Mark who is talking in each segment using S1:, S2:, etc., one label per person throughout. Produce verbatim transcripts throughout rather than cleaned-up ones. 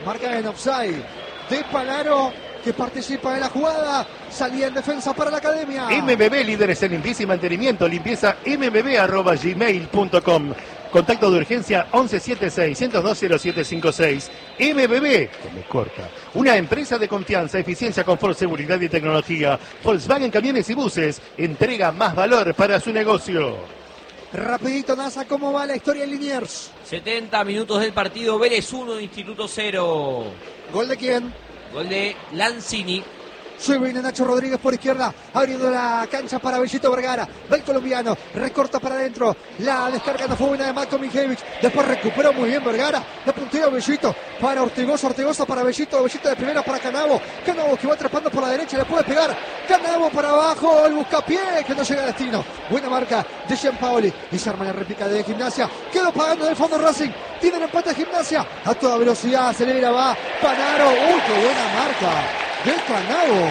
S1: Marca en offside de Panaro, que participa en la jugada. Salía en defensa para la academia.
S2: M B B, líderes en limpieza y mantenimiento. Limpieza m b b arroba gmail punto com. Contacto de urgencia once setenta y seis, ciento dos, cero siete cincuenta y seis. M B B, que me corta. Una empresa de confianza, eficiencia, confort, seguridad y tecnología. Volkswagen Camiones y Buses entrega más valor para su negocio.
S1: Rapidito, NASA, ¿cómo va la historia en Liniers?
S3: setenta minutos del partido, Vélez uno, Instituto cero.
S1: ¿Gol de quién?
S3: Gol de Lanzini.
S1: Se viene Nacho Rodríguez por izquierda, abriendo la cancha para Bellito Vergara. Va el colombiano, recorta para adentro. La descarga no fue buena de Marco Mijevich. Después recuperó muy bien Vergara. La puntea Bellito para Ortigosa, Ortigosa para Bellito. Bellito de primera para Canavo. Canavo que va atrapando por la derecha, le puede pegar. Canavo para abajo, el buscapié que no llega a destino. Buena marca de Gianpaoli. Y se arma la réplica de Gimnasia. Quedó pagando del fondo Racing. Tiene el empate de Gimnasia. A toda velocidad, acelera, va Panaro. Uy, qué buena marca de Canavo.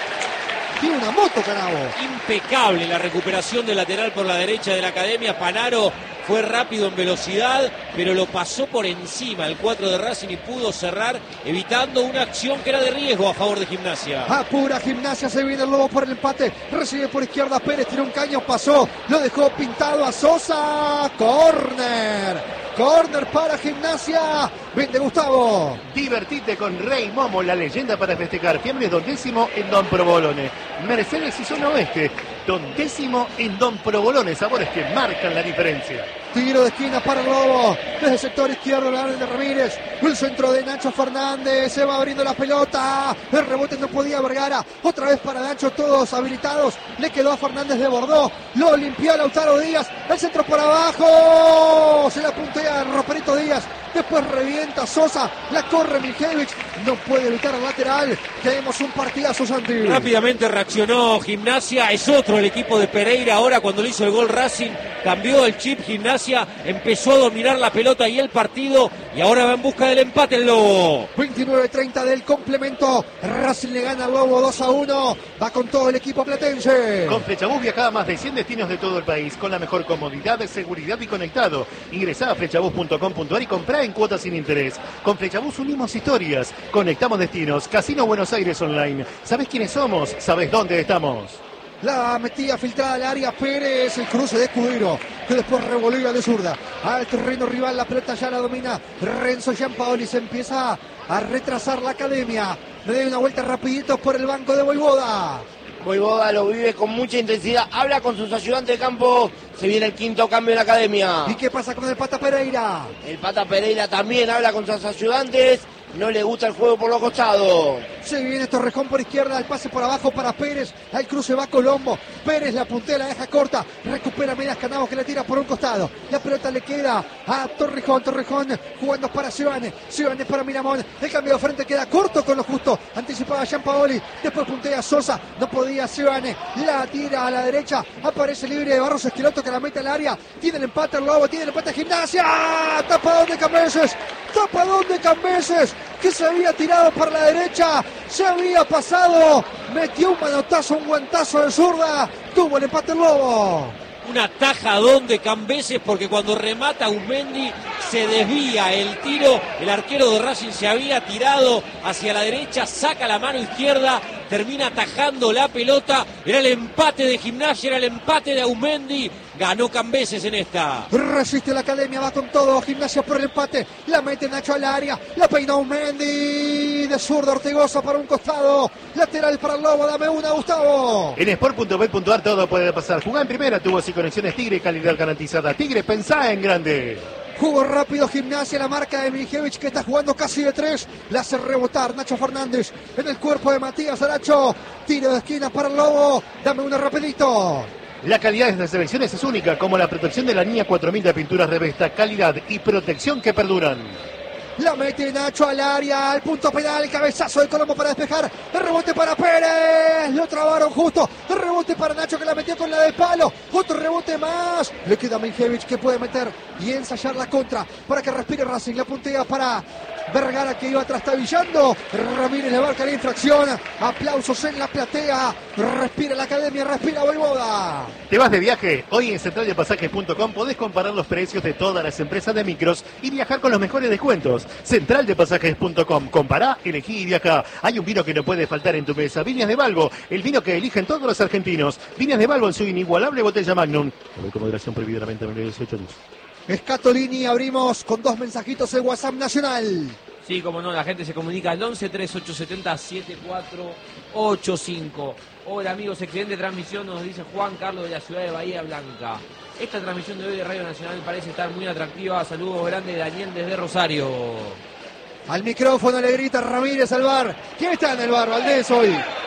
S1: Tiene una moto Canavo.
S3: Impecable la recuperación del lateral por la derecha de la academia. Panaro fue rápido en velocidad, pero lo pasó por encima el cuatro de Racing y pudo cerrar, evitando una acción que era de riesgo a favor de Gimnasia.
S1: Apura Gimnasia, se viene el Lobo por el empate. Recibe por izquierda Pérez, tiró un caño, pasó. Lo dejó pintado a Sosa. Corner. Corner para Gimnasia. Vende Gustavo.
S2: Divertite con Rey Momo, la leyenda para festejar. Fiambre dondécimo en Don Provolone. Mercedes y Zona Oeste. Dondécimo en Don Provolone. Sabores que marcan la diferencia.
S1: Tiro de esquina para el Lobo. Desde el sector izquierdo, la de Ramírez. El centro de Nacho Fernández. Se va abriendo la pelota. El rebote no podía Vergara. Otra vez para Nacho, todos habilitados. Le quedó a Fernández de Bordó. Lo limpió Lautaro Díaz. El centro por abajo. Se la puntea Roperito Díaz. Después revienta Sosa. La corre Mijevich. No puede evitar el lateral. Tenemos un partidazo, Santi.
S3: Rápidamente reaccionó Gimnasia. Es otro el equipo de Pereira. Ahora cuando le hizo el gol Racing, cambió el chip Gimnasia. Empezó a dominar la pelota y el partido. Y ahora va en busca del empate el Lobo.
S1: veintinueve treinta del complemento. Racing le gana al Lobo dos a uno. Va con todo el equipo platense.
S2: Con Flechabús viaja a más de cien destinos de todo el país. Con la mejor comodidad, seguridad y conectado. Ingresá a flechabús punto com punto ar y comprá en cuotas sin interés. Con Flechabús unimos historias. Conectamos destinos. Casino Buenos Aires Online. ¿Sabés quiénes somos? ¿Sabés dónde estamos?
S1: La metida filtrada al área Pérez, el cruce de Escudero, que después revolvió de zurda al terreno rival. La pelota ya la domina Renzo Gianpaoli. Se empieza a retrasar la academia. Le da una vuelta rapidito por el banco de Voivoda.
S4: Voivoda lo vive con mucha intensidad, habla con sus ayudantes de campo. Se viene el quinto cambio en la academia.
S1: ¿Y qué pasa con el Pata Pereira?
S4: El Pata Pereira también habla con sus ayudantes. No le gusta el juego por los costados.
S1: Se viene Torrejón por izquierda, el pase por abajo para Pérez. Al cruce va Colombo. Pérez la puntea, la deja corta. Recupera Medias Canavos que le tira por un costado. La pelota le queda a Torrejón. Torrejón jugando para Sebane. Sebane para Miramón. El cambio de frente queda corto con lo justo. Anticipaba Gianpaoli. Después puntea Sosa. No podía Sebane. La tira a la derecha. Aparece libre de Barros Esqueloto que la mete al área. Tiene el empate el Lobo. Tiene el empate Gimnasia. Tapadón de Cambeses. Tapadón de Cambeses, que se había tirado para la derecha, se había pasado, metió un manotazo, un guantazo de zurda, tuvo el empate el Lobo.
S3: Un atajadón de Cambeses porque cuando remata Uzmendi se desvía el tiro, el arquero de Racing se había tirado hacia la derecha, saca la mano izquierda, termina atajando la pelota, era el empate de Gimnasia, era el empate de Uzmendi, ganó Cambeses en esta.
S1: Resiste la academia, va con todo, Gimnasia por el empate, la mete Nacho al área, la peina Uzmendi, de zurda Ortigosa para un costado, lateral para el Lobo, dame una Gustavo.
S2: En sport punto bet punto ar todo puede pasar, jugá en primera, tuvo así conexiones Tigre, calidad garantizada. Tigre, pensá en grande.
S1: Jugó rápido Gimnasia, la marca de Mijevich que está jugando casi de tres. La hace rebotar Nacho Fernández en el cuerpo de Matías Aracho. Tiro de esquina para el Lobo. Dame una rapidito.
S2: La calidad de estas selecciones es única, como la protección de la línea cuatro mil de pinturas Revesta. Calidad y protección que perduran.
S1: La mete Nacho al área, al punto penal, cabezazo de Colombo para despejar, el rebote para Pérez, lo trabaron justo, el rebote para Nacho que la metió con la de palo, otro rebote más, le queda a Mijevich que puede meter y ensayar la contra para que respire Racing, la puntea para Vergara que iba trastabillando. Ramírez le marca la infracción. Aplausos en la platea. Respira la academia, respira Voivoda.
S2: ¿Te vas de viaje? Hoy en central de pasajes punto com podés comparar los precios de todas las empresas de micros y viajar con los mejores descuentos. central de pasajes punto com. Compará, elegí y viaja. Hay un vino que no puede faltar en tu mesa. Viñas de Balbo, el vino que eligen todos los argentinos. Viñas de Balbo en su inigualable botella Magnum. Con moderación prohibida la venta menores de dieciocho años.
S1: Scatolini, abrimos con dos mensajitos el WhatsApp nacional.
S3: Sí, como no, la gente se comunica al once treinta y ocho setenta setenta y cuatro ochenta y cinco. Hola amigos, excelente transmisión, nos dice Juan Carlos de la ciudad de Bahía Blanca. Esta transmisión de hoy de Radio Nacional parece estar muy atractiva. Saludos grandes, Daniel desde Rosario.
S1: Al micrófono le grita Ramírez al bar. ¿Quién está en el bar, Valdés, hoy?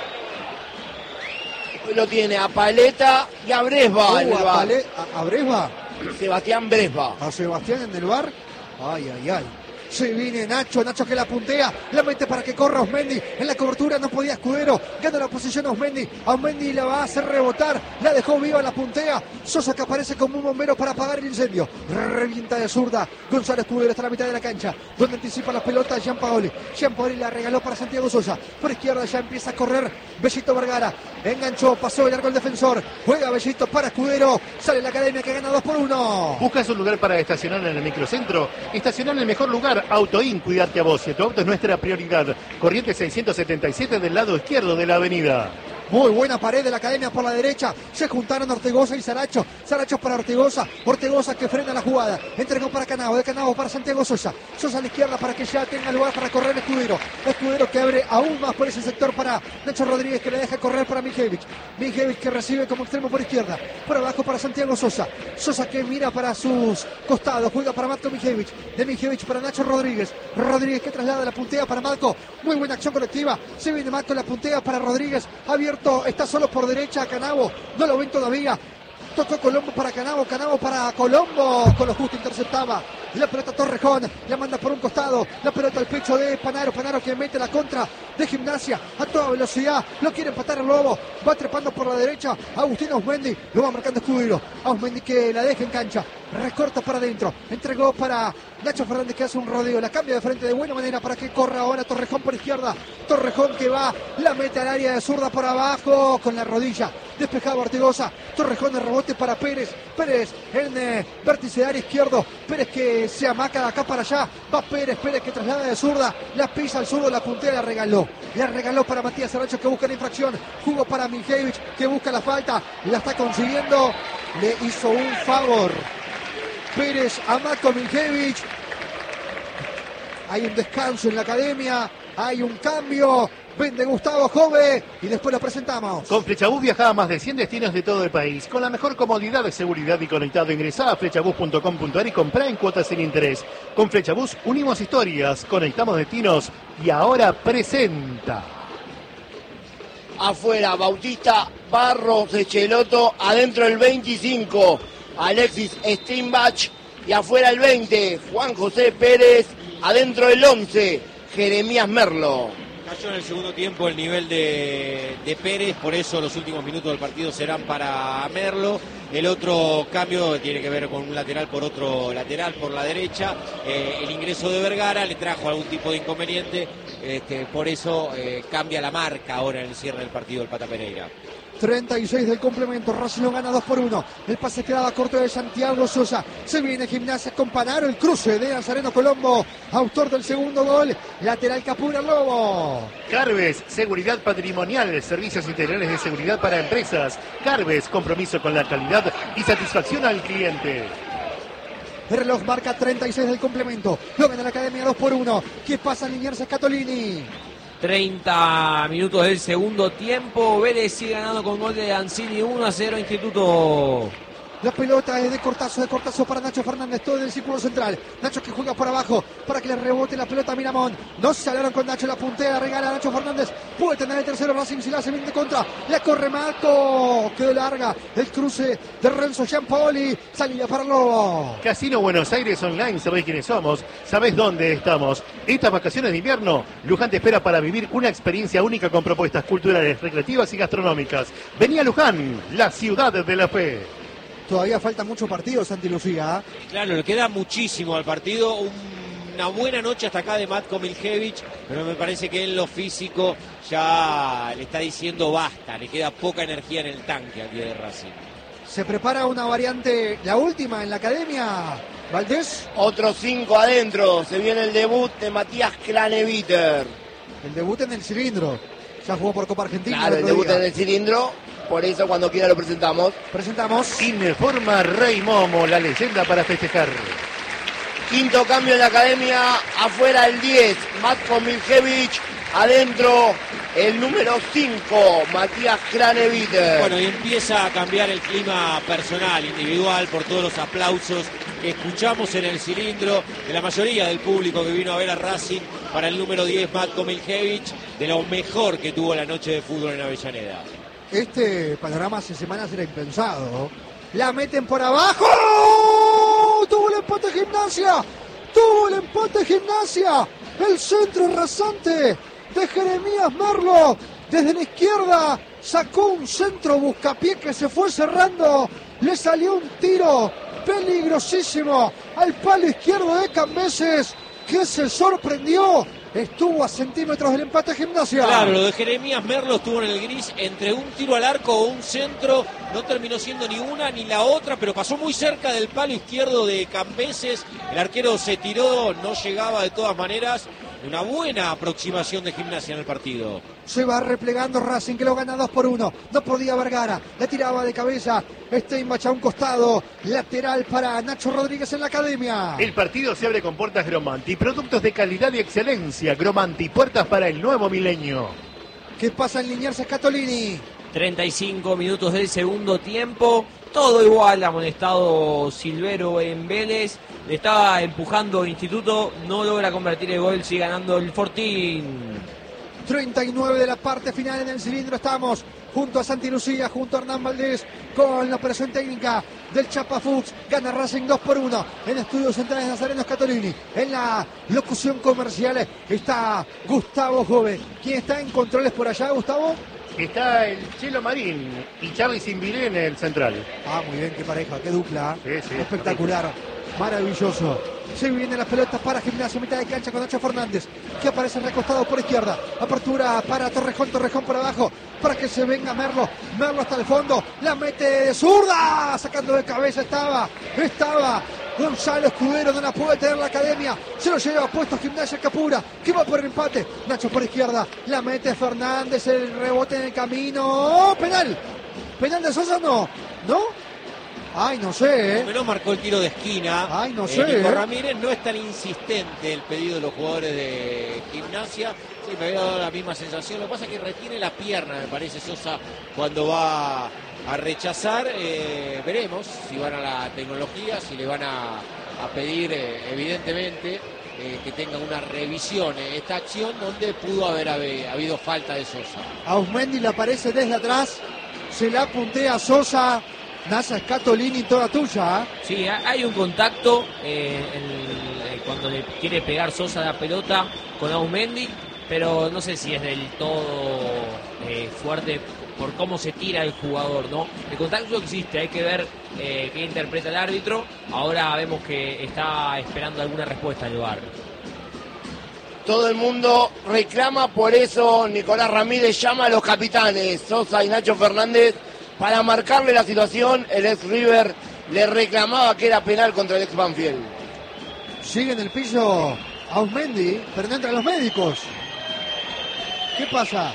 S4: Hoy lo tiene a Paleta y a Bresba
S1: Uh,
S4: en el
S1: a,
S4: bar.
S1: Pale- a, a Bresba.
S4: Sebastián Bresba.
S1: A Sebastián en el bar. Ay, ay, ay. Se viene Nacho, Nacho que la puntea, la mete para que corra Osmendi, en la cobertura no podía Escudero, gana la posición Osmendi, Osmendi la va a hacer rebotar, la dejó viva, la puntea, Sosa que aparece como un bombero para apagar el incendio, revienta de zurda, Gonzalo Escudero está a la mitad de la cancha, donde anticipa la pelota Gianpaoli, Gianpaoli la regaló para Santiago Sosa, por izquierda ya empieza a correr Bellito Vergara, enganchó, pasó el largo el defensor, juega Bellito para Escudero, sale la academia que gana dos por uno.
S2: ¿Buscas un lugar para estacionar en el microcentro? Estacionar en el mejor lugar. Autoin, cuidarte a vos, y tu auto es nuestra prioridad. Corrientes seiscientos setenta y siete del lado izquierdo de la avenida.
S1: Muy buena pared de la academia por la derecha. Se juntaron Ortegoza y Saracho. Saracho para Ortegoza. Ortegoza que frena la jugada. Entregó para Canavo. De Canavo para Santiago Sosa. Sosa a la izquierda para que ya tenga lugar para correr Escudero. Escudero que abre aún más por ese sector para Nacho Rodríguez que le deja correr para Mijevich. Mijevich que recibe como extremo por izquierda. Por abajo para Santiago Sosa. Sosa que mira para sus costados. Juega para Matko Mijevich. De Mijevich para Nacho Rodríguez. Rodríguez que traslada la puntea para Matko. Muy buena acción colectiva. Se viene Matko la puntea para Rodríguez. Abierto. Está solo por derecha Canavo, no lo ven todavía. Tocó Colombo para Canavo, Canavo para Colombo, con lo justo interceptaba. La pelota Torrejón, la manda por un costado, la pelota al pecho de Panaro, Panaro que mete la contra de Gimnasia a toda velocidad, lo quiere empatar el Lobo, va trepando por la derecha, Agustín Osmendi, lo va marcando Escudero, Osmendi que la deja en cancha, recorta para adentro, entregó para Nacho Fernández que hace un rodeo, la cambia de frente de buena manera para que corra ahora Torrejón por izquierda, Torrejón que va, la mete al área de zurda por abajo, con la rodilla, despejado Ortegoza, Torrejón de rebote para Pérez, Pérez en eh, vértice de área izquierdo, Pérez que se amaca de acá para allá, va Pérez, Pérez que traslada de zurda, la pisa al zurdo, la puntea, la regaló, la regaló para Matías Saracho que busca la infracción, jugó para Mijevich que busca la falta, la está consiguiendo, le hizo un favor Pérez a Matko Mijevich. Hay un descanso en la academia, hay un cambio, vende Gustavo Jove y después lo presentamos.
S2: Con Flechabús viaja a más de cien destinos de todo el país. Con la mejor comodidad de seguridad y conectado, ingresá a flechabús punto com punto ar y comprá en cuotas sin interés. Con Flechabús unimos historias, conectamos destinos y ahora presenta.
S4: Afuera, Bautista Barros Echeloto, adentro el veinticinco, Alexis Steinbach, y afuera el veinte, Juan José Pérez, adentro el once, Jeremías Merlo.
S3: Cayó en el segundo tiempo el nivel de, de Pérez, por eso los últimos minutos del partido serán para Merlo. El otro cambio tiene que ver con un lateral por otro lateral por la derecha. Eh, el ingreso de Vergara le trajo algún tipo de inconveniente, este, por eso eh, cambia la marca ahora en el cierre del partido el Pata Pereira.
S1: treinta y seis del complemento, Racing lo gana dos por uno. El pase quedaba corto de Santiago Sosa. Se viene Gimnasia con Panaro, el cruce de Nazareno Colombo, autor del segundo gol. Lateral que apura el Lobo.
S2: Carves, seguridad patrimonial, servicios integrales de seguridad para empresas. Carves, compromiso con la calidad y satisfacción al cliente.
S1: El reloj marca treinta y seis del complemento. Lo gana la academia dos por uno. ¿Qué pasa, Liniers Scatolini?
S3: treinta minutos del segundo tiempo. Vélez sigue ganando con gol de Ancini, uno a cero Instituto.
S1: La pelota es de Cortazo, de Cortazo para Nacho Fernández, todo en el círculo central. Nacho que juega por abajo para que le rebote la pelota a Miramón. No se hablaron con Nacho, la puntea, regala a Nacho Fernández. Puede tener el tercero Racing si la hace bien de contra. La corre Marco, quedó larga. El cruce de Renzo Gianpaoli, salida para Lobo.
S2: Casino Buenos Aires Online, sabés quiénes somos, sabés dónde estamos. Estas vacaciones de invierno, Luján te espera para vivir una experiencia única con propuestas culturales, recreativas y gastronómicas. Vení a Luján, la ciudad de la fe.
S1: Todavía falta mucho partido, Santi Lucía.
S3: Claro, le queda muchísimo al partido. Un una buena noche hasta acá de Matko Miljevic, pero me parece que en lo físico ya le está diciendo basta, le queda poca energía en el tanque aquí de Racing.
S1: Se prepara una variante, la última en la academia, Valdés.
S4: Otros cinco adentro, se viene el debut de Matías Craneviter.
S1: El debut en el cilindro, ya jugó por Copa Argentina.
S4: Claro, el, el debut día. en el cilindro, por eso cuando quiera lo presentamos.
S1: Presentamos.
S2: Informa Rey Momo, la leyenda para festejar.
S4: Quinto cambio en la academia, afuera el diez, Matko Miljevic, adentro el número cinco, Matías Craneviter.
S3: Bueno, y empieza a cambiar el clima personal, individual, por todos los aplausos que escuchamos en el cilindro de la mayoría del público que vino a ver a Racing para el número diez, Matko Miljevic, de lo mejor que tuvo la noche de fútbol en Avellaneda.
S1: Este panorama hace semanas era impensado. La meten por abajo. Tuvo el empate Gimnasia. Tuvo el empate Gimnasia. El centro rasante de Jeremías Merlo. Desde la izquierda sacó un centro buscapié que se fue cerrando. Le salió un tiro peligrosísimo al palo izquierdo de Cambeses, que se sorprendió. Estuvo a centímetros del empate Gimnasia.
S3: Claro, lo de Jeremías Merlo estuvo en el gris entre un tiro al arco o un centro. No terminó siendo ni una ni la otra, pero pasó muy cerca del palo izquierdo de Cambeses. El arquero se tiró, no llegaba de todas maneras. Una buena aproximación de Gimnasia en el partido.
S1: Se va replegando Racing, que lo gana dos por uno. No podía Vergara, la tiraba de cabeza. Steinbach a un costado. Lateral para Nacho Rodríguez en la academia.
S2: El partido se abre con puertas Gromanti. Productos de calidad y excelencia. Gromanti, puertas para el nuevo milenio.
S1: ¿Qué pasa en Liniers Scatolini?
S5: treinta y cinco minutos del segundo tiempo. Todo igual, amonestado Silvero en Vélez. Le estaba empujando Instituto, no logra convertir el gol, sigue ganando el Fortín.
S1: treinta y nueve de la parte final en el cilindro. Estamos junto a Santi Lucía, junto a Hernán Valdés, con la operación técnica del Chapa Fuchs. Gana Racing dos por uno en Estudios Centrales Nazareno Scatolini. En la locución comercial está Gustavo Jove. ¿Quién está en controles por allá, Gustavo?
S2: Está el Chelo Marín y Charly Simbilé en el central.
S1: Ah, muy bien, qué pareja, qué dupla.
S2: Sí, sí,
S1: espectacular, maravilloso. Se vienen las pelotas para Gimnasia, mitad de cancha con Nacho Fernández, que aparece recostado por izquierda. Apertura para Torrejón, Torrejón por abajo, para que se venga Merlo. Merlo hasta el fondo, la mete de zurda, sacando de cabeza estaba, estaba Gonzalo Escudero, no la puede tener la academia. Se lo lleva puesto Gimnasia Capura, que va por el empate. Nacho por izquierda, la mete Fernández, el rebote en el camino. ¡Oh, penal! ¿Penal de Sosa? No, ¿no? Ay, no sé, ¿eh?
S3: No marcó el tiro de esquina.
S1: Ay, no
S3: eh,
S1: sé.
S3: Nico
S1: ¿eh?
S3: Ramírez, no es tan insistente el pedido de los jugadores de Gimnasia. Sí, me había dado la misma sensación. Lo que pasa es que retiene la pierna, me parece, Sosa, cuando va a rechazar. Eh, veremos si van a la tecnología, si le van a, a pedir, eh, evidentemente, eh, que tenga una revisión en esta acción donde pudo haber, haber habido falta de Sosa.
S1: Ausmendi le aparece desde atrás, se la puntea a Sosa. Nasa Scatolini, toda tuya. ¿eh?
S5: Sí, hay un contacto eh, en, eh, cuando le quiere pegar Sosa la pelota con Ausmendi, pero no sé si es del todo eh, fuerte por cómo se tira el jugador, ¿no? El contacto existe, hay que ver eh, qué interpreta el árbitro. Ahora vemos que está esperando alguna respuesta el V A R.
S4: Todo el mundo reclama, por eso Nicolás Ramírez llama a los capitanes Sosa y Nacho Fernández para marcarle la situación. El ex River le reclamaba que era penal contra el ex Banfield.
S1: Sigue en el piso Ausmendi, pero no entran los médicos. ¿Qué pasa?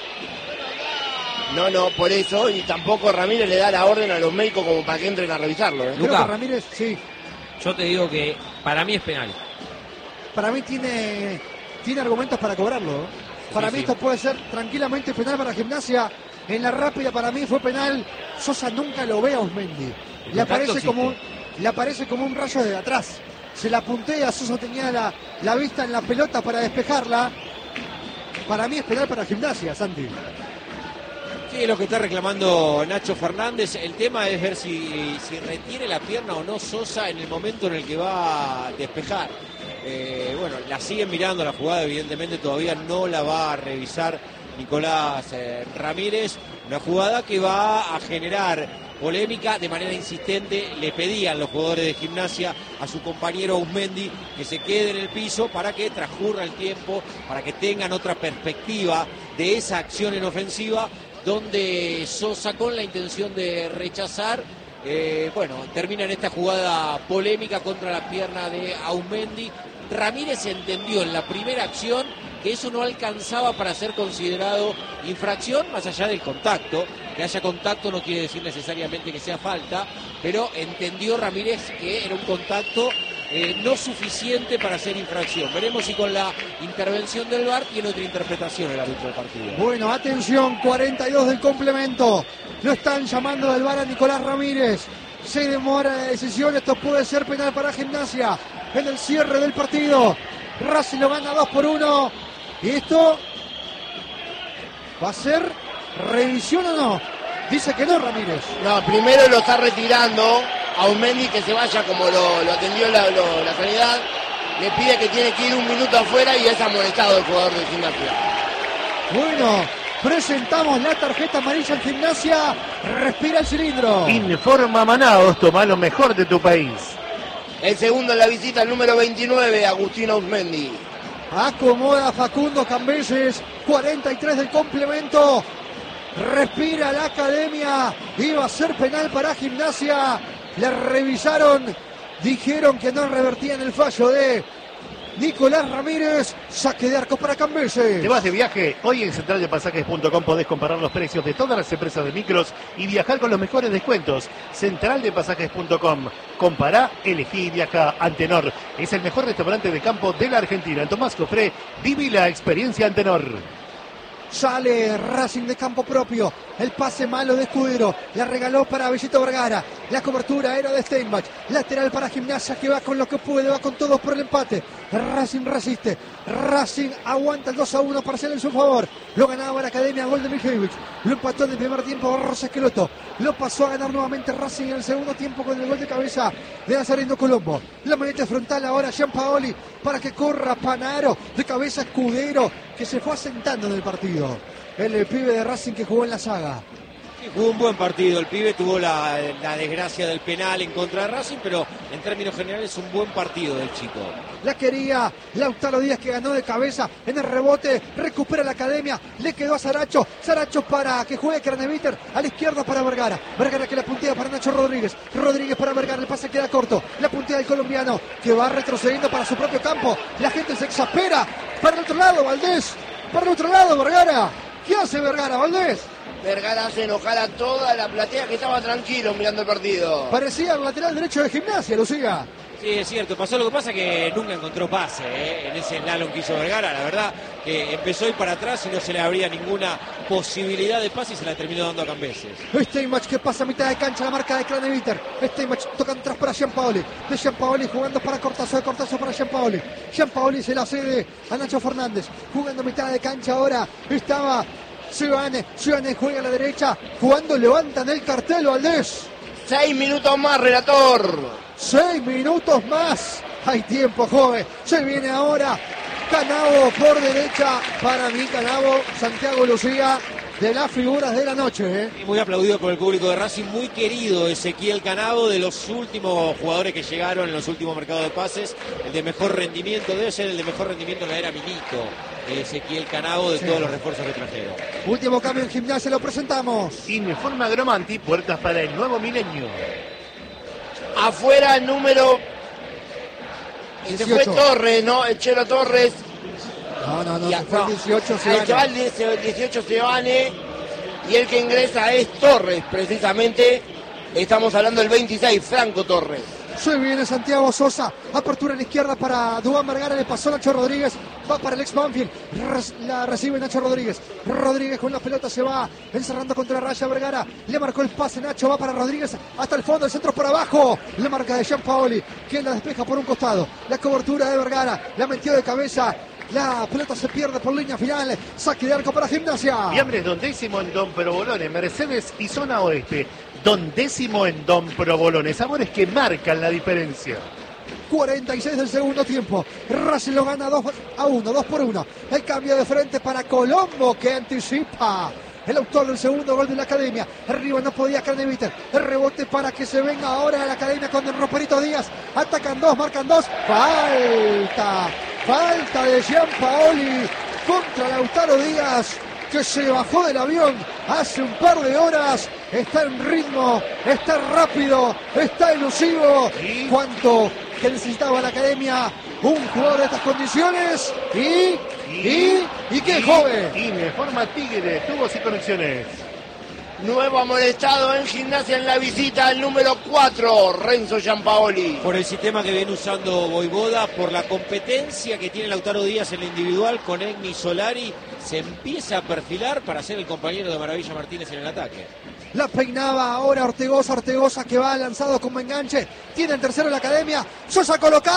S4: No, no, por eso, y tampoco Ramírez le da la orden a los médicos como para que entren a revisarlo. ¿eh?
S1: Creo
S5: Luca,
S1: que Ramírez, sí.
S5: Yo te digo que para mí es penal.
S1: Para mí tiene, tiene argumentos para cobrarlo. Para
S5: Sí,
S1: mí
S5: sí.
S1: esto puede ser tranquilamente penal para Gimnasia. En la rápida para mí fue penal. Sosa nunca lo ve a Ausmendi. Le
S5: contacto
S1: aparece,
S5: existe.
S1: como, un- le aparece como un rayo de atrás. Se la puntea, Sosa tenía la, la vista en la pelota para despejarla. Para mí es penal para Gimnasia, Santi.
S3: Sí, es lo que está reclamando Nacho Fernández. El tema es ver si, si retiene la pierna o no Sosa en el momento en el que va a despejar. Eh, bueno, la siguen mirando la jugada, evidentemente todavía no la va a revisar Nicolás eh, Ramírez. Una jugada que va a generar polémica. De manera insistente le pedían los jugadores de Gimnasia a su compañero Auzmendi que se quede en el piso para que transcurra el tiempo, para que tengan otra perspectiva de esa acción en ofensiva, donde Sosa, con la intención de rechazar, eh, bueno, termina en esta jugada polémica contra la pierna de Auzmendi. Ramírez entendió en la primera acción que eso no alcanzaba para ser considerado infracción, más allá del contacto. Que haya contacto no quiere decir necesariamente que sea falta, pero entendió Ramírez que era un contacto eh, no suficiente para ser infracción. Veremos si con la intervención del V A R tiene otra interpretación el árbitro del partido.
S1: Bueno, atención, cuarenta y dos del complemento. Lo están llamando del V A R a Nicolás Ramírez. Se demora la decisión, esto puede ser penal para Gimnasia en el cierre del partido. Racing lo gana dos por uno. Y esto va a ser revisión o no. Dice que no, Ramírez.
S4: No, primero lo está retirando a Auzmendi, que se vaya como lo, lo atendió la, lo, la sanidad. Le pide que tiene que ir un minuto afuera y es amonestado el jugador de Gimnasia.
S1: Bueno, presentamos la tarjeta amarilla en Gimnasia. Respira el cilindro.
S2: Informa Manaos, toma lo mejor de tu país.
S4: El segundo en la visita, el número veintinueve, Agustín Auzmendi.
S1: Acomoda Facundo Cambeses, cuarenta y tres del complemento. Respira la academia. Iba a ser penal para Gimnasia. Le revisaron. Dijeron que no revertían el fallo de Nicolás Ramírez. Saque de arco para Cambeses.
S2: ¿Te vas de viaje? Hoy en central de pasajes punto com podés comparar los precios de todas las empresas de micros y viajar con los mejores descuentos. central de pasajes punto com. Compará, elegí y viaja. Antenor es el mejor restaurante de campo de la Argentina. En Tomás Cofré, viví la experiencia Antenor.
S1: Sale Racing de campo propio. El pase malo de Escudero. La regaló para Bellito Vergara. La cobertura era de Steinbach. Lateral para Gimnasia, que va con lo que puede. Va con todos por el empate. Racing resiste. Racing aguanta el dos a uno parcial en su favor. Lo ganaba la Academia, gol de Mijevich. Lo empató en el primer tiempo Rosa Esqueloto. Lo pasó a ganar nuevamente Racing en el segundo tiempo con el gol de cabeza de Nazareno Colombo. La maneta frontal ahora Gianpaoli para que corra Panaro. De cabeza Escudero, que se fue asentando en el partido. El, el pibe de Racing que jugó en la saga.
S3: Sí, jugó un buen partido, el pibe tuvo la, la desgracia del penal en contra de Racing, pero en términos generales un buen partido del chico.
S1: La quería Lautaro Díaz, que ganó de cabeza en el rebote, recupera la Academia, le quedó a Saracho, Saracho para que juegue Craneviter, a la izquierda para Vergara, Vergara que la puntea para Nacho Rodríguez, Rodríguez para Vergara, el pase queda corto, la puntea del colombiano, que va retrocediendo para su propio campo, la gente se exaspera, para el otro lado Valdés, para el otro lado Vergara. ¿Qué hace Vergara, Valdés?
S4: Vergara hace enojar a toda la platea que estaba tranquilo mirando el partido.
S1: Parecía el lateral derecho de Gimnasia, Lucía.
S3: Sí, es cierto, pasó lo que pasa que nunca encontró pase ¿eh? en ese slalom que hizo Vergara. La verdad que empezó a ir para atrás y no se le abría ninguna posibilidad de pase y se la terminó dando a Cambeses.
S1: Steinbach que pasa a mitad de cancha, la marca de Craneviter. Steinbach toca atrás para Gianpaoli. De Gianpaoli jugando para Cortazo, de Cortazo para Gianpaoli. Gianpaoli se la cede a Nacho Fernández. Jugando a mitad de cancha ahora estaba Ciudadane. Ciudadane juega a la derecha. Jugando, levantan el cartel, Valdés.
S4: Seis minutos más, relator.
S1: Seis minutos más. Hay tiempo, joven. Se viene ahora Canavo por derecha. Para mí, Canavo, Santiago Lucía, de las figuras de la noche. ¿eh?
S3: Y muy aplaudido por el público de Racing. Muy querido Ezequiel Canavo, de los últimos jugadores que llegaron en los últimos mercados de pases. El de mejor rendimiento, debe ser el de mejor rendimiento en la era Milito. Ezequiel Canavo, de sí. Todos los refuerzos que trajeron.
S1: Último cambio en Gimnasia, lo presentamos.
S2: Informa Gromanti, puertas para el nuevo milenio.
S4: Afuera el número... Se fue Torres, ¿no? El Chelo Torres.
S1: No, no, no,
S4: y
S1: se fue el dieciocho,
S4: se va el dieciocho, Sebane. Y el que ingresa es Torres, precisamente. Estamos hablando del veintiséis, Franco Torres.
S1: Se viene Santiago Sosa, apertura en la izquierda para Duván Vergara, le pasó Nacho Rodríguez, va para el ex Banfield, la recibe Nacho Rodríguez, Rodríguez con la pelota se va encerrando contra la raya Vergara, le marcó el pase Nacho, va para Rodríguez hasta el fondo, el centro por abajo, la marca de Gianpaoli, quien la despeja por un costado, la cobertura de Vergara, la metió de cabeza. La pelota se pierde por línea final. Saque de arco para Gimnasia.
S2: Fiambres Don Décimo en Don Provolone, Mercedes y Zona Oeste. Don Décimo en Don Provolone. Sabores que marcan la diferencia.
S1: cuarenta y seis del segundo tiempo. Racing lo gana dos a uno, dos por uno. El cambio de frente para Colombo, que anticipa el autor del segundo gol de la Academia. Arriba no podía Craneviter. El rebote para que se venga ahora a la Academia con el Roperito Díaz. Atacan dos, marcan dos. Falta. Falta de Gianpaoli contra Lautaro Díaz, que se bajó del avión hace un par de horas. Está en ritmo, está rápido, está elusivo. ¿Cuánto que necesitaba la Academia? Un jugador de estas condiciones. Y, y, y qué joven.
S2: Y me forma Tigre, tubos y conexiones.
S4: Nuevo amonestado en Gimnasia en la visita, el número cuatro, Renzo Gianpaoli.
S3: Por el sistema que viene usando Voivoda, por la competencia que tiene Lautaro Díaz en la individual con Egni Solari, se empieza a perfilar para ser el compañero de Maravilla Martínez en el ataque.
S1: La peinaba ahora Ortegoza, Ortegoza que va lanzado como enganche. Tiene el tercero en la Academia. Sosa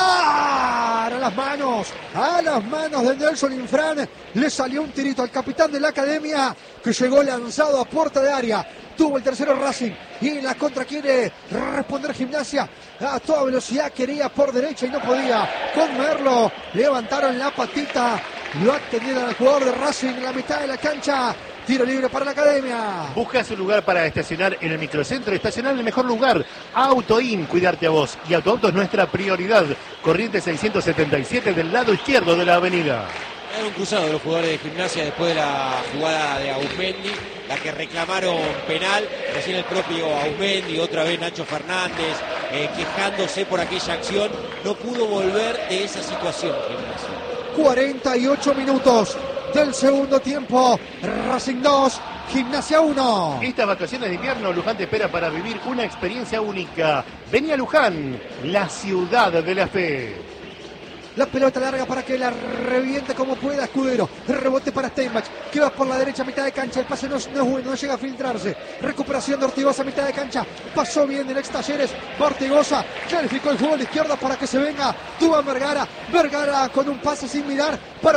S1: colocar a las manos, a las manos de Nelson Infran. Le salió un tirito al capitán de la Academia, que llegó lanzado a puerta de área. Tuvo el tercero Racing y en la contra quiere responder Gimnasia. A toda velocidad quería por derecha y no podía. Con Merlo levantaron la patita. Lo atendieron al jugador de Racing en la mitad de la cancha. Tiro libre para la Academia.
S2: Busca su lugar para estacionar en el microcentro. Estacionar en el mejor lugar. Autoin, cuidarte a vos. Y Autoauto es nuestra prioridad. Corriente seiscientos setenta y siete del lado izquierdo de la avenida.
S3: Era un cruzado de los jugadores de Gimnasia después de la jugada de Ausmendi, la que reclamaron penal. Recién el propio Ausmendi, otra vez Nacho Fernández, eh, quejándose por aquella acción. No pudo volver de esa situación Gimnasia.
S1: cuarenta y ocho minutos del segundo tiempo. Racing dos, Gimnasia uno.
S2: Estas vacaciones de invierno, Luján te espera para vivir una experiencia única. Vení a Luján, la ciudad de la fe.
S1: La pelota larga para que la reviente como pueda Escudero. El rebote para Steinbach, que va por la derecha, mitad de cancha. El pase no, no es bueno, no llega a filtrarse. Recuperación de Ortigoza, mitad de cancha. Pasó bien el ex Talleres. Ortigoza clarificó el juego a la izquierda para que se venga Duván Vergara. Vergara con un pase sin mirar para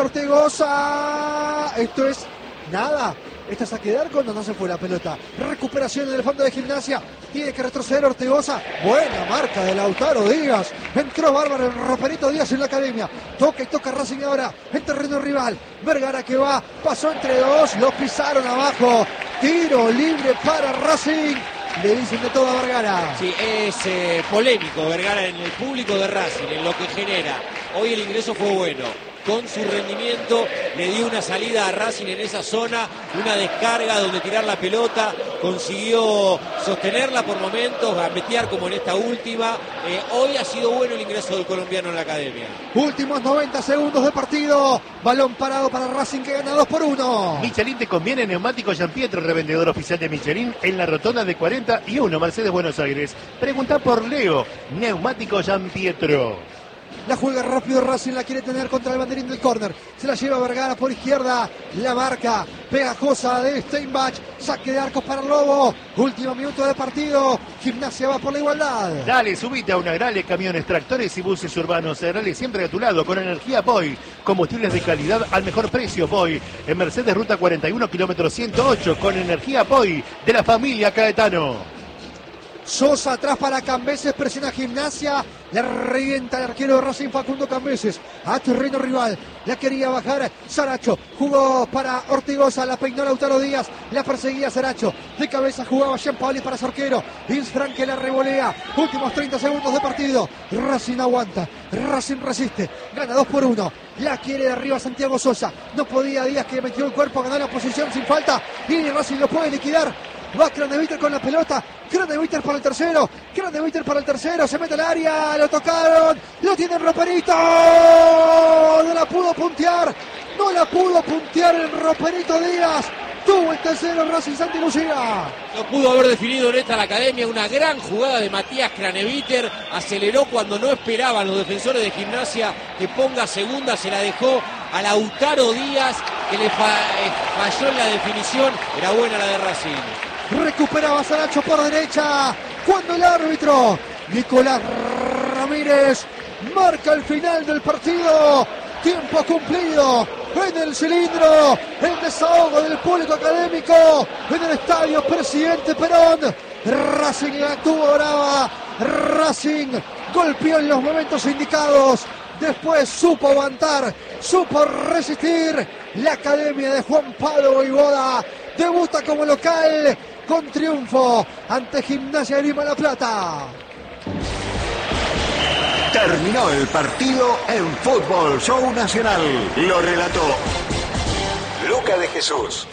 S1: Ortigoza. Esto es nada. Esta es a quedar cuando no se fue la pelota. Recuperación en el fondo de Gimnasia. Tiene que retroceder Ortegoza. Buena marca de Lautaro Díaz. Entró bárbaro el Roperito Díaz en la Academia. Toca y toca Racing ahora en terreno rival. Vergara que va. Pasó entre dos. Lo pisaron abajo. Tiro libre para Racing. Le dicen de todo a Vergara.
S3: Sí, es eh, polémico Vergara en el público de Racing, en lo que genera. Hoy el ingreso fue bueno. Con su rendimiento le dio una salida a Racing en esa zona, una descarga donde tirar la pelota, consiguió sostenerla por momentos, gambetear como en esta última. Eh, hoy ha sido bueno el ingreso del colombiano en la Academia.
S1: Últimos noventa segundos de partido, balón parado para Racing que gana dos por uno.
S2: Michelin te conviene, neumático Gianpietro, revendedor oficial de Michelin en la rotonda de cuarenta y uno, Mercedes Buenos Aires. Pregunta por Leo, neumático Gianpietro.
S1: La juega rápido Racing, la quiere tener contra el banderín del córner. Se la lleva Vergara por izquierda. La marca pegajosa de Steinbach. Saque de arcos para el Lobo. Último minuto de partido. Gimnasia va por la igualdad.
S2: Dale, subite a una Agrale, camiones, tractores y buses urbanos. Agrale siempre a tu lado con energía Boy. Combustibles de calidad al mejor precio Boy. En Mercedes Ruta cuarenta y uno, kilómetro ciento ocho. Con energía Boy de la familia Caetano.
S1: Sosa atrás para Cambeses, presiona Gimnasia, le revienta el arquero de Racing Facundo Cambeses a terreno rival, la quería bajar Saracho, jugó para Ortigoza, la peinó Lautaro Díaz, la perseguía Saracho, de cabeza jugaba Gianpaoli para su arquero, Insfran que la revolea, últimos treinta segundos de partido, Racing aguanta, Racing resiste, gana dos por uno, la quiere de arriba Santiago Sosa, no podía Díaz que metió el cuerpo, ganó la posición sin falta, y Racing lo puede liquidar. Va Craneviter con la pelota. Craneviter para el tercero. Craneviter para el tercero. Se mete al área. Lo tocaron. Lo tiene el Roperito. No la pudo puntear. No la pudo puntear el Roperito Díaz. Tuvo el tercero Racing Santi Lucía.
S3: No pudo haber definido en esta la Academia. Una gran jugada de Matías Craneviter. Aceleró cuando no esperaban los defensores de Gimnasia que ponga segunda. Se la dejó a Lautaro Díaz, que le fa- eh, falló en la definición. Era buena la de Racing.
S1: Recuperaba Saracho por derecha. Cuando el árbitro Nicolás Ramírez marca el final del partido. Tiempo cumplido en el cilindro. El desahogo del público académico en el estadio Presidente Perón. Racing la tuvo brava. Racing golpeó en los momentos indicados. Después supo aguantar, supo resistir. La Academia de Juan Pablo Voivoda debuta como local con triunfo ante Gimnasia de Grima La Plata.
S6: Terminó el partido en Fútbol Show Nacional. Lo relató Luca de Jesús.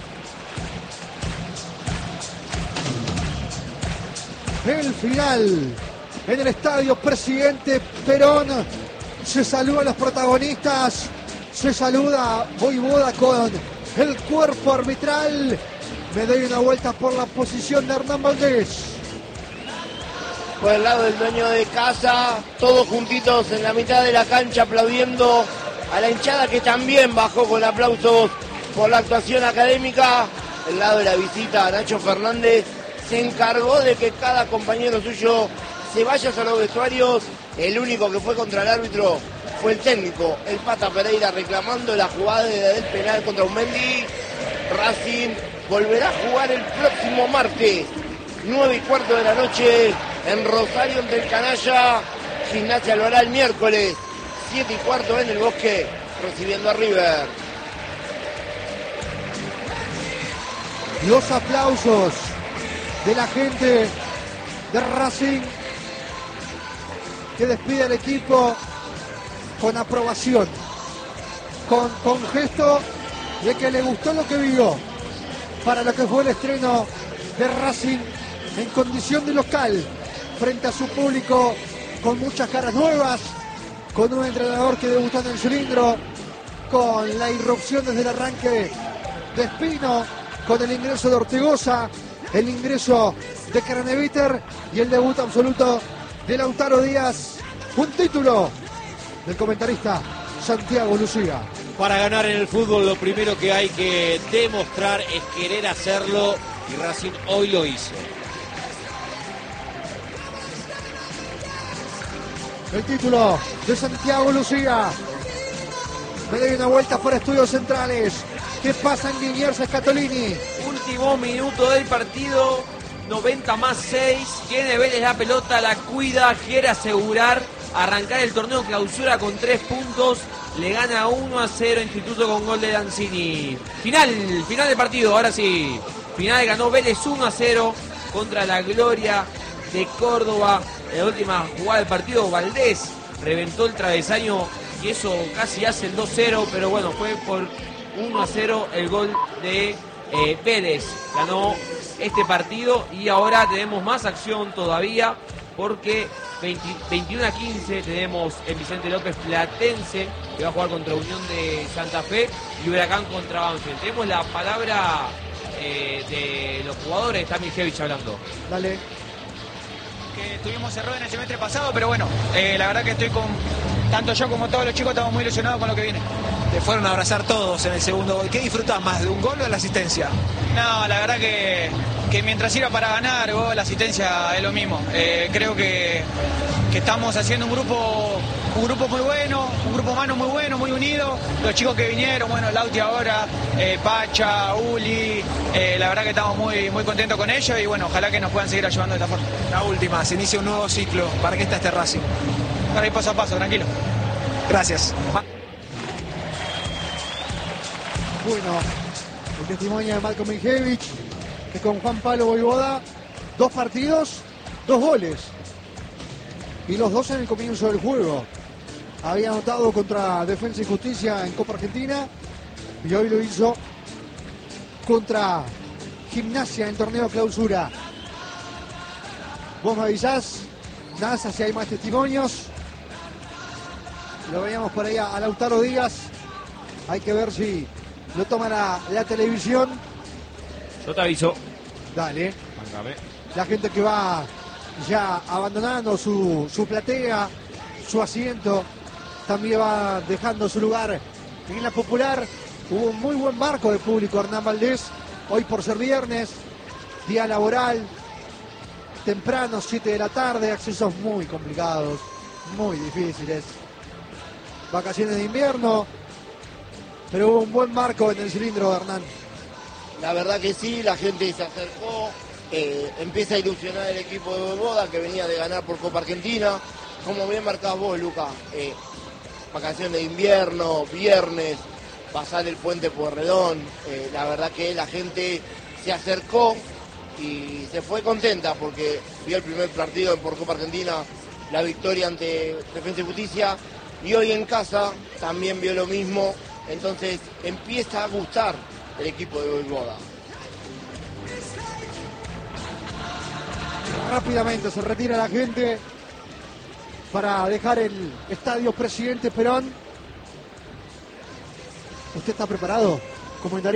S1: El final en el estadio Presidente Perón. Se saluda a los protagonistas. Se saluda Voivoda con el cuerpo arbitral. Me doy una vuelta por la posición de Hernán Valdés.
S4: Por el lado del dueño de casa, todos juntitos en la mitad de la cancha aplaudiendo a la hinchada que también bajó con aplausos por la actuación académica. El lado de la visita, Nacho Fernández se encargó de que cada compañero suyo se vaya a los vestuarios. El único que fue contra el árbitro fue el técnico, el Pata Pereira, reclamando la jugada del penal contra Aumendi. Racing volverá a jugar el próximo martes, nueve y cuarto de la noche, en Rosario ante el Canalla. Gimnasia lo hará el miércoles, siete y cuarto en el Bosque, recibiendo a River.
S1: Los aplausos de la gente de Racing, que despide al equipo con aprobación, con, con gesto de que le gustó lo que vio para lo que fue el estreno de Racing en condición de local frente a su público, con muchas caras nuevas, con un entrenador que debutó en el cilindro, con la irrupción desde el arranque de Espino, con el ingreso de Ortigosa, el ingreso de Craneviter y el debut absoluto de Lautaro Díaz. Un título del comentarista Santiago Lucía.
S3: Para ganar en el fútbol lo primero que hay que demostrar es querer hacerlo, y Racing hoy lo hizo.
S1: El título de Santiago Lucía. Me doy una vuelta por Estudios Centrales. ¿Qué pasa en Liniers Scatolini?
S5: Último minuto del partido, noventa más seis. Tiene Vélez la pelota, la cuida, quiere asegurar arrancar el torneo clausura con tres puntos. Le gana uno a cero Instituto con gol de Lanzini. Final, final del partido, ahora sí. Final, ganó Vélez uno a cero contra la Gloria de Córdoba. En la última jugada del partido, Valdés reventó el travesaño y eso casi hace el dos cero, pero bueno, fue por uno a cero el gol de eh, Vélez. Ganó este partido y ahora tenemos más acción todavía porque veinte, veintiuno a quince tenemos en Vicente López Platense, que va a jugar contra Unión de Santa Fe, y Huracán contra Banfield. Tenemos la palabra eh, de los jugadores, está Mijevich hablando.
S1: Dale.
S7: Que tuvimos error en el semestre pasado, pero bueno, eh, la verdad que estoy con, tanto yo como todos los chicos estamos muy ilusionados con lo que viene.
S8: Te fueron a abrazar todos en el segundo gol. ¿Qué disfrutás más, de un gol o de la asistencia?
S7: No, la verdad que, que mientras sirva para ganar, gol, la asistencia es lo mismo. Eh, creo que, que estamos haciendo un grupo un grupo muy bueno, un grupo humano muy bueno, muy unido. Los chicos que vinieron, bueno, Lauti ahora, eh, Pacha, Uli, eh, la verdad que estamos muy, muy contentos con ellos y bueno, ojalá que nos puedan seguir ayudando de esta forma.
S8: La última, se inicia un nuevo ciclo. ¿Para qué está este Racing?
S7: Para ir paso a paso, tranquilo.
S8: Gracias.
S1: Bueno, el testimonio de Malcolm Mijevich, que con Juan Pablo Voivoda, dos partidos, dos goles. Y los dos en el comienzo del juego. Había anotado contra Defensa y Justicia en Copa Argentina y hoy lo hizo contra Gimnasia en torneo clausura. Vos me avisás, Nasa, si hay más testimonios. Lo veíamos por ahí a Lautaro Díaz. Hay que ver si lo toma la, la televisión.
S3: Yo te aviso.
S1: Dale.
S3: Mándame.
S1: La gente que va ya abandonando su, su platea, su asiento, también va dejando su lugar en la popular. Hubo un muy buen marco de público, Hernán Valdés, hoy por ser viernes, día laboral, temprano, siete de la tarde, accesos muy complicados, muy difíciles. Vacaciones de invierno, pero hubo un buen marco en el cilindro, Hernán.
S4: La verdad que sí, la gente se acercó, eh, empieza a ilusionar el equipo de Voivoda que venía de ganar por Copa Argentina. Como bien marcás vos, Luca, eh, vacaciones de invierno, viernes, pasar el puente Pueyrredón. Eh, la verdad que la gente se acercó y se fue contenta porque vio el primer partido por Copa Argentina, la victoria ante Defensa y Justicia, y hoy en casa también vio lo mismo. Entonces empieza a gustar el equipo de Voivoda.
S1: Rápidamente se retira la gente para dejar el estadio Presidente Perón. ¿Usted está preparado? Comentario.